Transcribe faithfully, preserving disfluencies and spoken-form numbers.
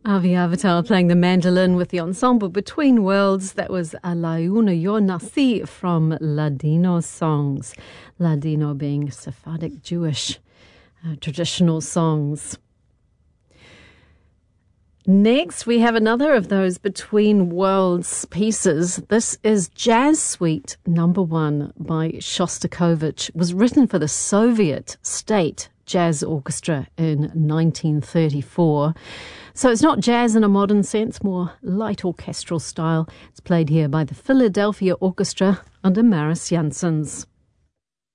Avi Avatar playing the mandolin with the ensemble Between Worlds. That was Alayuna Yo Nasi from Ladino songs. Ladino being Sephardic Jewish uh, traditional songs. Next, we have another of those Between Worlds pieces. This is Jazz Suite Number One by Shostakovich. It was written for the Soviet State Jazz Orchestra in nineteen thirty-four. So it's not jazz in a modern sense, more light orchestral style. It's played here by the Philadelphia Orchestra under Maris Janssens.